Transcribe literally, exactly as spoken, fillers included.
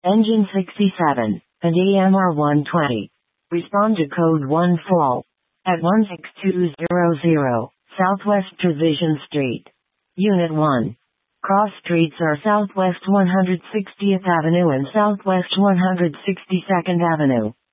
Engine sixty-seven, and E M R one twenty. Respond to code one fall at one six two zero zero, Southwest Division Street. Unit one. Cross streets are Southwest one hundred sixtieth Avenue and Southwest one hundred sixty-second Avenue.